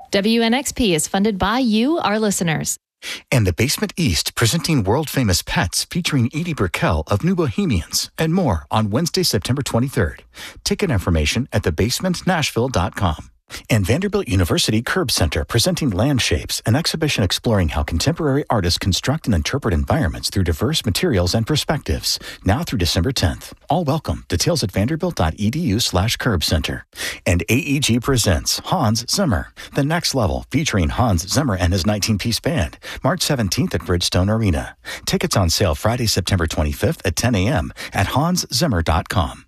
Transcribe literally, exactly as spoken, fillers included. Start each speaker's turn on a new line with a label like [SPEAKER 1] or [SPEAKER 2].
[SPEAKER 1] W N X P is funded by you, our listeners.
[SPEAKER 2] And the Basement East, presenting world-famous Pets featuring Edie Brickell of New Bohemians and more on Wednesday, September twenty-third. Ticket information at the basement nashville dot com. And Vanderbilt University Curb Center, presenting Land Shapes, an exhibition exploring how contemporary artists construct and interpret environments through diverse materials and perspectives. Now through December tenth. All welcome. Details at vanderbilt.edu slash curb center. And A E G presents Hans Zimmer, The Next Level, featuring Hans Zimmer and his nineteen-piece band, March seventeenth at Bridgestone Arena. Tickets on sale Friday, September twenty-fifth at ten a.m. at hans zimmer dot com.